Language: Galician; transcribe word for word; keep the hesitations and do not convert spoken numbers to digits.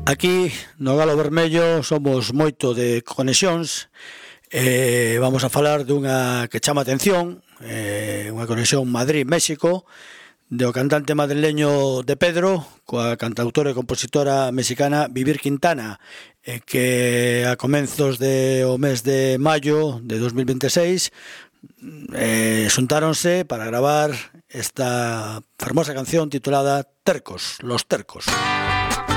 Aquí no Galo Vermello somos moito de conexións. Eh, vamos a falar dunha que chama atención, eh, unha conexión Madrid-México, do cantante madrileño de Pedro, coa cantautora e compositora mexicana Vivir Quintana, eh, que a comenzos de o mes de maio de dos mil veintiséis eh, xuntáronse para gravar esta fermosa canción titulada Tercos, Los Tercos.